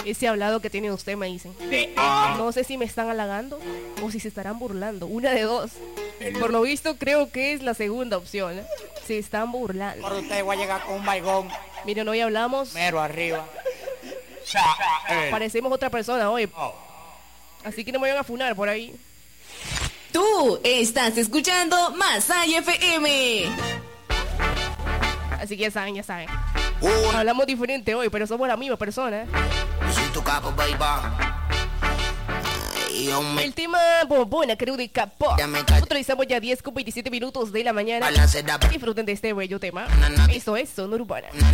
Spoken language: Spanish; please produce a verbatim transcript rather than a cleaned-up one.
ese hablado que tiene usted, me dicen. No sé si me están halagando o si se estarán burlando. Una de dos. Por lo visto, creo que es la segunda opción, ¿eh? Se están burlando. Por usted voy a llegar con un baigón. Miren, hoy hablamos. Mero arriba. Parecemos otra persona hoy. Así que no me vayan a funar por ahí. Tú estás escuchando Masaya F M. Así que ya saben, ya saben. Hablamos diferente hoy, pero somos la misma persona. El tema bombona, creo, de Capó. Nosotros estamos ya diez con veintisiete minutos de la mañana. Disfruten de este bello tema. Eso es Zona Urbana.